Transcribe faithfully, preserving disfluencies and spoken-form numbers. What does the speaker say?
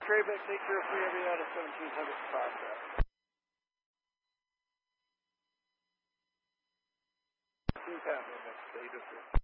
Craybeck, take care of three heavy out of seventeen hundred five. Two pound, next day,